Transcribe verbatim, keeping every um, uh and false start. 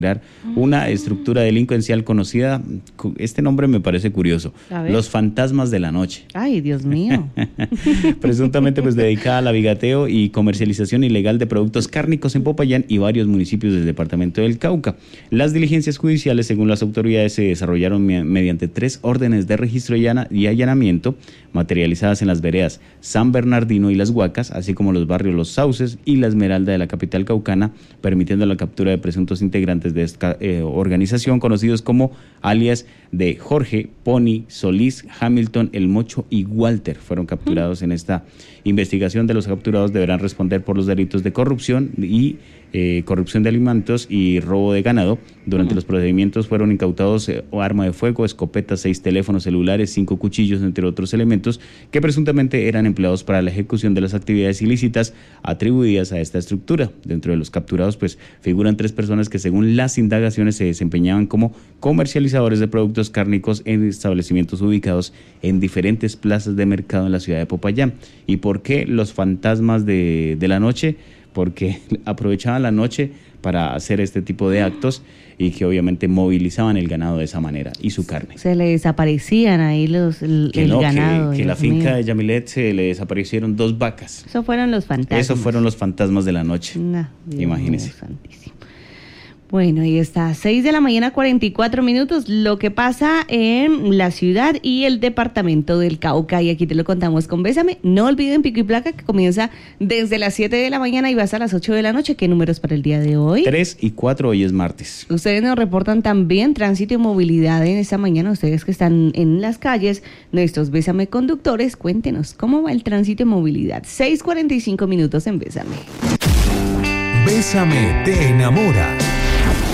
una estructura delincuencial conocida, este nombre me parece curioso, los fantasmas de la noche. Ay, Dios mío. Presuntamente pues dedicada al abigateo y comercialización ilegal de productos cárnicos en Popayán y varios municipios del departamento del Cauca. Las diligencias judiciales, según las autoridades, se desarrollaron me- mediante tres órdenes de registro y, allana- y allanamiento, materializadas en las veredas San Bernardino y Las Huacas, así como los barrios Los Sauces y La Esmeralda de la capital caucana, permitiendo la captura de presuntos integrantes de esta eh, organización, conocidos como alias de Jorge, Pony, Solís, Hamilton, El Mocho y Walter. Fueron capturados en esta investigación. De los capturados deberán responder por los delitos de corrupción y eh, corrupción de alimentos y robo de ganado. Durante uh-huh. los procedimientos fueron incautados eh, arma de fuego, escopetas, seis teléfonos celulares, cinco cuchillos, entre otros elementos que presuntamente eran empleados para la ejecución de las actividades ilícitas atribuidas a esta estructura. Dentro de los capturados pues figuran tres personas que, según las indagaciones, se desempeñaban como comercializadores de productos cárnicos en establecimientos ubicados en diferentes plazas de mercado en la ciudad de Popayán. ¿Y por qué los fantasmas de, de la noche? Porque aprovechaban la noche para hacer este tipo de actos y que obviamente movilizaban el ganado de esa manera y su carne. Se le desaparecían ahí los el, que el no, ganado. Que, que la finca mío. de Yamilet se le desaparecieron dos vacas. Eso fueron los fantasmas. Eso fueron los fantasmas de la noche. No, imagínese. Bueno, y está seis de la mañana, cuarenta y cuatro minutos, lo que pasa en la ciudad y el departamento del Cauca, y aquí te lo contamos con Bésame. No olviden Pico y Placa, que comienza desde las siete de la mañana y va hasta las ocho de la noche. ¿Qué números para el día de hoy? tres y cuatro, hoy es martes. Ustedes nos reportan también tránsito y movilidad en esta mañana, ustedes que están en las calles, nuestros Bésame conductores, cuéntenos, ¿cómo va el tránsito y movilidad? seis cuarenta y cinco minutos en Bésame. Bésame te enamora.